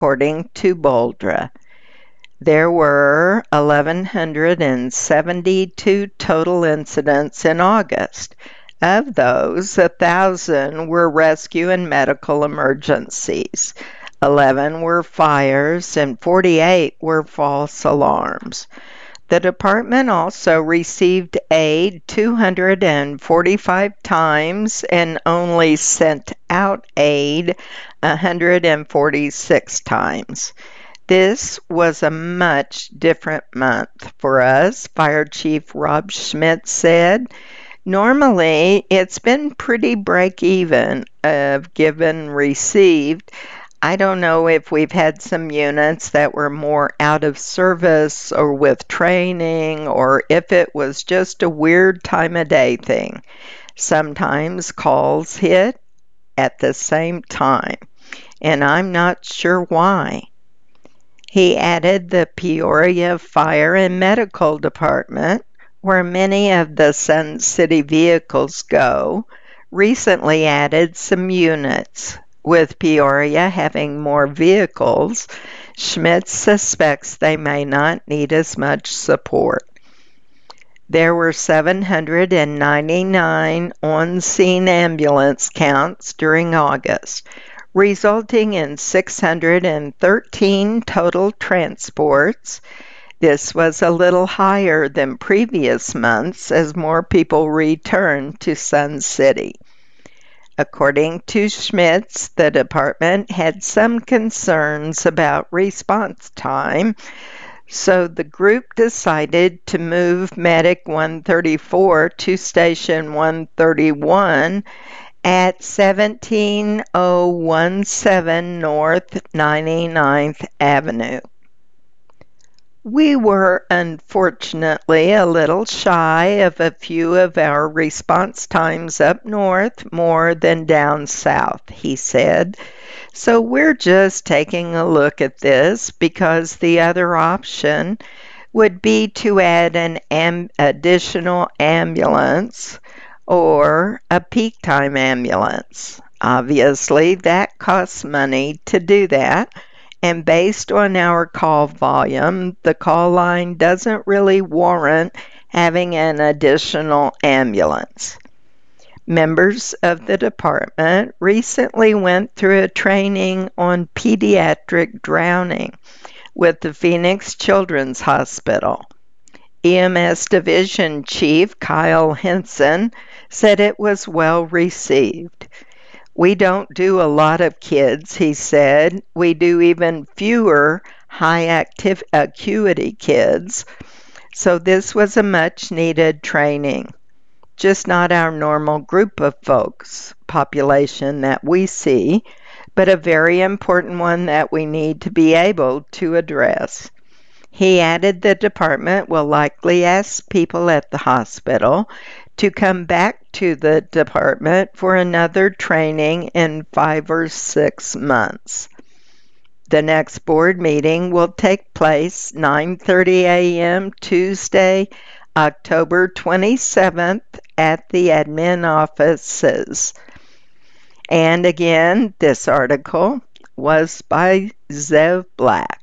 according to Boldra. There were 1,172 total incidents in August. Of those, 1,000 were rescue and medical emergencies. 11 were fires and 48 were false alarms. The department also received aid 245 times and only sent out aid 146 times. This was a much different month for us, Fire Chief Rob Schmidt said. Normally, it's been pretty break even of given received. I don't know if we've had some units that were more out of service or with training, or if it was just a weird time of day thing. Sometimes calls hit at the same time, and I'm not sure why. He added the Peoria Fire and Medical Department, where many of the Sun City vehicles go, recently added some units. With Peoria having more vehicles, Schmidt suspects they may not need as much support. There were 799 on-scene ambulance counts during August, resulting in 613 total transports. This was a little higher than previous months as more people returned to Sun City. According to Schmitz, the department had some concerns about response time, so the group decided to move Medic 134 to Station 131 at 17017 North 99th Avenue. We were unfortunately a little shy of a few of our response times up north more than down south, he said. So we're just taking a look at this because the other option would be to add an additional ambulance or a peak time ambulance. Obviously, that costs money to do that. And based on our call volume, the call line doesn't really warrant having an additional ambulance. Members of the department recently went through a training on pediatric drowning with the Phoenix Children's Hospital. EMS Division Chief Kyle Henson said it was well received. We don't do a lot of kids, he said. We do even fewer high acuity kids. So this was a much needed training. Just not our normal group of folks, population that we see, but a very important one that we need to be able to address. He added the department will likely ask people at the hospital to come back to the department for another training in 5 or 6 months. The next board meeting will take place 9:30 a.m. Tuesday, October 27th at the admin offices. And again, this article was by Zev Black.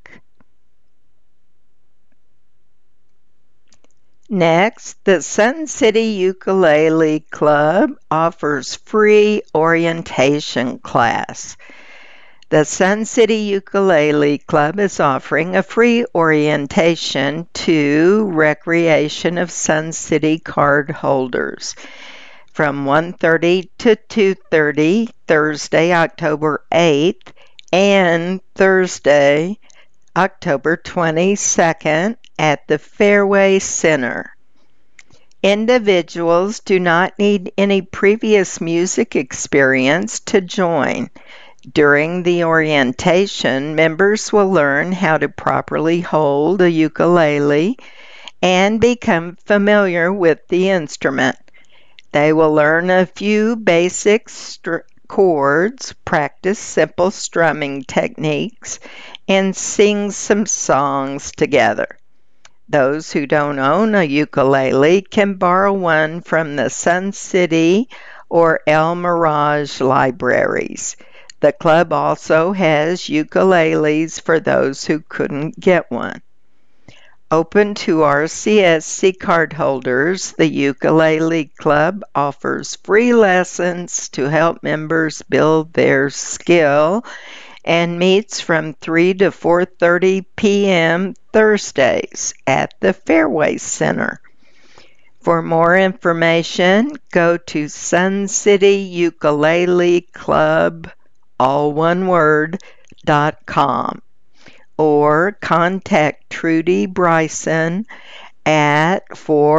Next, the Sun City Ukulele Club offers free orientation class. The Sun City Ukulele Club is offering a free orientation to Recreation of Sun City card holders from 1:30 to 2:30 Thursday, October 8th and Thursday, October 22nd at the Fairway Center. Individuals do not need any previous music experience to join. During the orientation, members will learn how to properly hold a ukulele and become familiar with the instrument. They will learn a few basic chords, practice simple strumming techniques, and sing some songs together. Those who don't own a ukulele can borrow one from the Sun City or El Mirage libraries. The club also has ukuleles for those who couldn't get one. Open to RCSC cardholders, the Ukulele Club offers free lessons to help members build their skill and meets from 3 to 4:30 p.m. Thursdays at the Fairway Center. For more information, go to Sun City Ukulele Club, all one word, .com, or contact Trudy Bryson at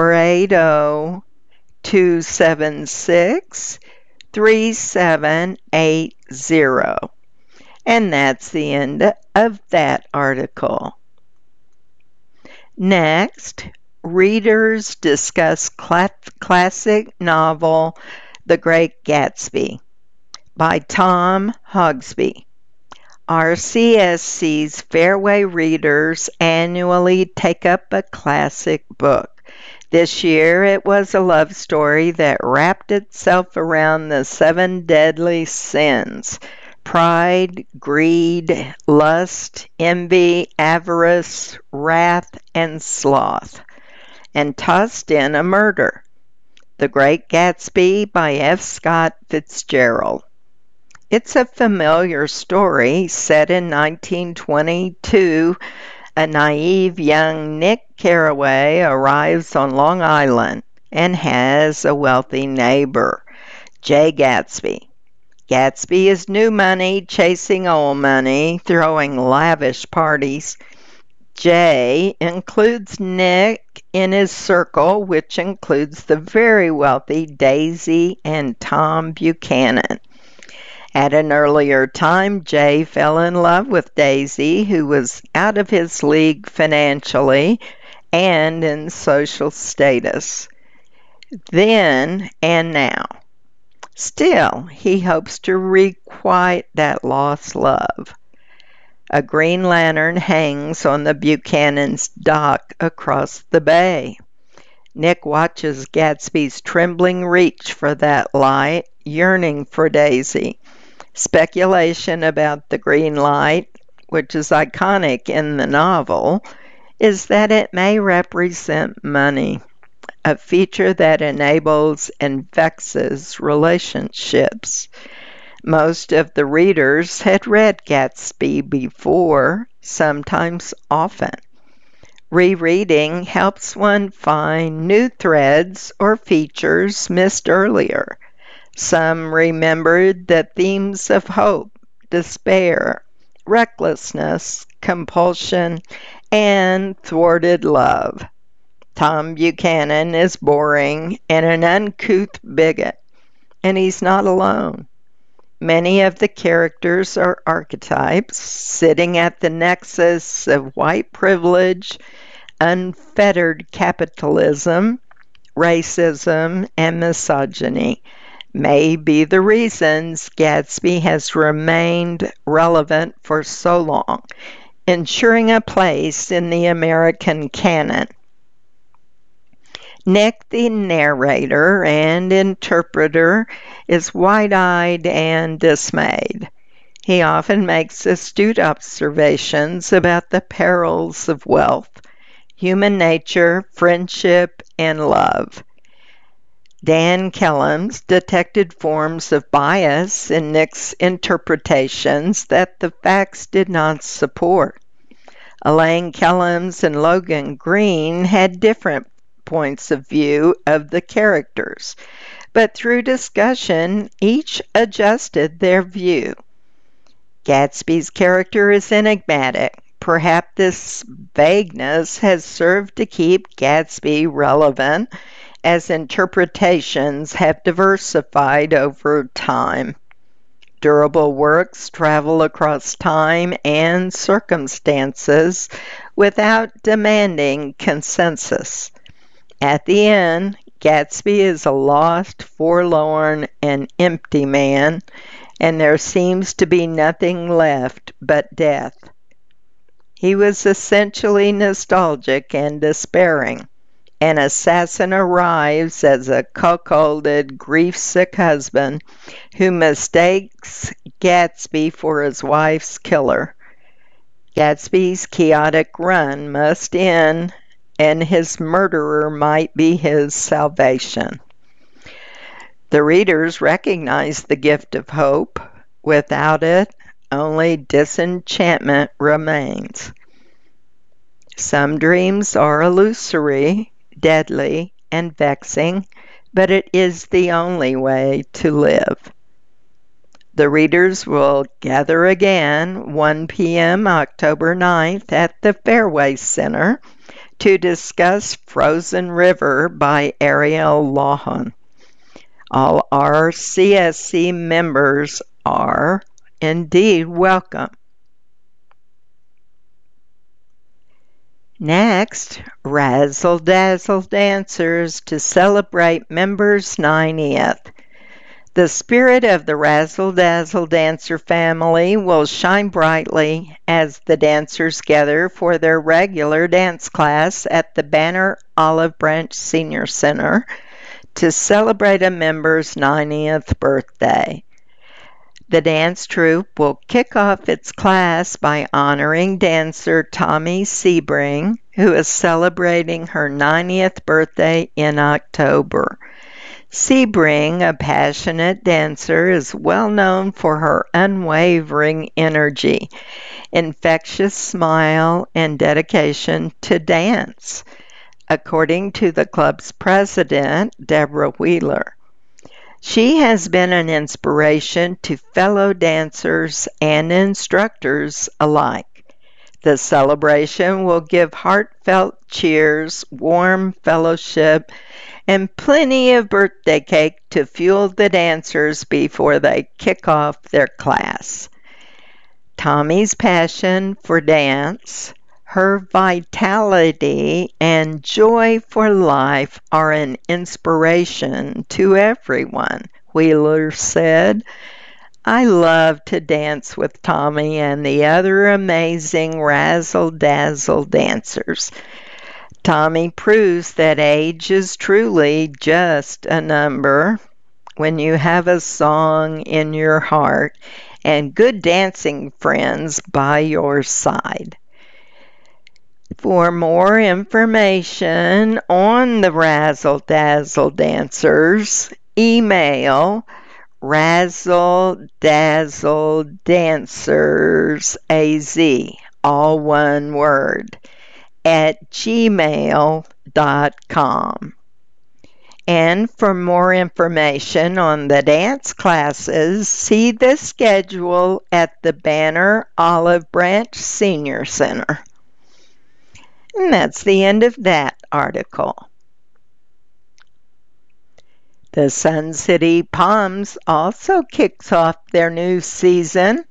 480-276-3780. And that's the end of that article. Next, readers discuss classic novel The Great Gatsby by Tom Hogsby. RCSC's Fairway readers annually take up a classic book. This year it was a love story that wrapped itself around the 7 deadly sins: pride, greed, lust, envy, avarice, wrath, and sloth, and tossed in a murder. The Great Gatsby by F. Scott Fitzgerald. It's a familiar story set in 1922. A naive young Nick Carraway arrives on Long Island and has a wealthy neighbor, Jay Gatsby. Gatsby is new money chasing old money, throwing lavish parties. Jay includes Nick in his circle, which includes the very wealthy Daisy and Tom Buchanan. At an earlier time, Jay fell in love with Daisy, who was out of his league financially and in social status. Then and now. Still, he hopes to requite that lost love. A green lantern hangs on the Buchanan's dock across the bay. Nick watches Gatsby's trembling reach for that light, yearning for Daisy. Speculation about the green light, which is iconic in the novel, is that it may represent money, a feature that enables and vexes relationships. Most of the readers had read Gatsby before, sometimes often. Rereading helps one find new threads or features missed earlier. Some remembered the themes of hope, despair, recklessness, compulsion, and thwarted love. Tom Buchanan is boring and an uncouth bigot, and he's not alone. Many of the characters are archetypes sitting at the nexus of white privilege, unfettered capitalism, racism, and misogyny. May be the reasons Gatsby has remained relevant for so long, ensuring a place in the American canon. Nick, the narrator and interpreter, is wide-eyed and dismayed. He often makes astute observations about the perils of wealth, human nature, friendship, and love. Dan Kellums detected forms of bias in Nick's interpretations that the facts did not support. Elaine Kellums and Logan Green had different points of view of the characters, but through discussion, each adjusted their view. Gatsby's character is enigmatic. Perhaps this vagueness has served to keep Gatsby relevant as interpretations have diversified over time. Durable works travel across time and circumstances without demanding consensus. At the end, Gatsby is a lost, forlorn, and empty man, and there seems to be nothing left but death. He was essentially nostalgic and despairing, An assassin arrives as a cuckolded, grief-sick husband who mistakes Gatsby for his wife's killer. Gatsby's chaotic run must end, and his murderer might be his salvation. The readers recognize the gift of hope. Without it, only disenchantment remains. Some dreams are illusory, deadly, and vexing, but it is the only way to live. The readers will gather again 1 p.m. October 9th at the Fairway Center to discuss Frozen River by Ariel Lawhon. All our CSC members are indeed welcome. Next, Razzle Dazzle Dancers to celebrate members' 90th. The spirit of the Razzle Dazzle Dancer family will shine brightly as the dancers gather for their regular dance class at the Banner Olive Branch Senior Center to celebrate a member's 90th birthday. The dance troupe will kick off its class by honoring dancer Tommy Sebring, who is celebrating her 90th birthday in October. Sebring, a passionate dancer, is well known for her unwavering energy, infectious smile, and dedication to dance, according to the club's president, Deborah Wheeler. She has been an inspiration to fellow dancers and instructors alike. The celebration will give heartfelt cheers, warm fellowship, and plenty of birthday cake to fuel the dancers before they kick off their class. Tommy's passion for dance, her vitality, and joy for life are an inspiration to everyone, Wheeler said. I love to dance with Tommy and the other amazing Razzle Dazzle dancers. Tommy proves that age is truly just a number when you have a song in your heart and good dancing friends by your side. For more information on the Razzle Dazzle dancers, email razzledazzledancersaz, all one word, at gmail.com. And for more information on the dance classes, see the schedule at the Banner Olive Branch Senior Center. And that's the end of that article. The Sun City Palms also kicks off their new season.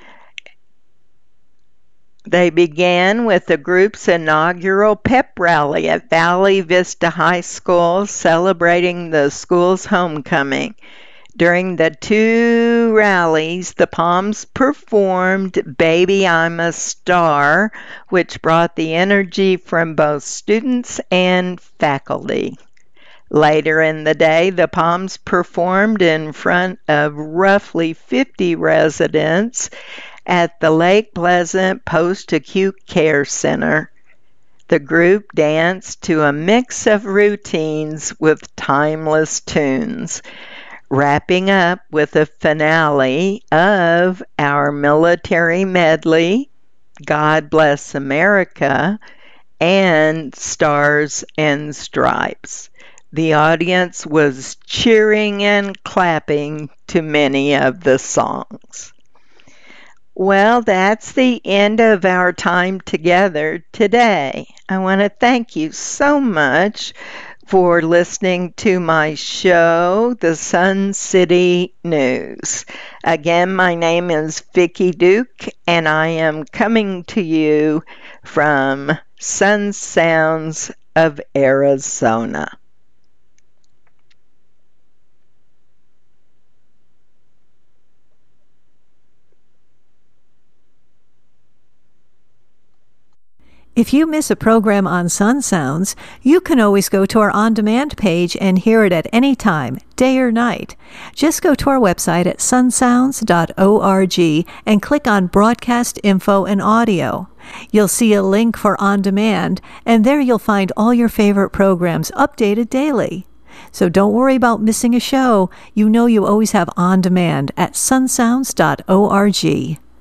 They began with the group's inaugural pep rally at Valley Vista High School, celebrating the school's homecoming. During the two rallies, the Palms performed Baby I'm a Star, which brought the energy from both students and faculty. Later in the day, the Palms performed in front of roughly 50 residents at the Lake Pleasant Post-Acute Care Center. The group danced to a mix of routines with timeless tunes, wrapping up with a finale of Our Military Medley, God Bless America, and Stars and Stripes. The audience was cheering and clapping to many of the songs. Well, that's the end of our time together today. I want to thank you so much for listening to my show, The Sun City News. Again, my name is Vicki Duke, and I am coming to you from Sun Sounds of Arizona. If you miss a program on Sun Sounds, you can always go to our on-demand page and hear it at any time, day or night. Just go to our website at sunsounds.org and click on Broadcast Info and Audio. You'll see a link for On Demand, and there you'll find all your favorite programs updated daily. So don't worry about missing a show. You know you always have On Demand at sunsounds.org.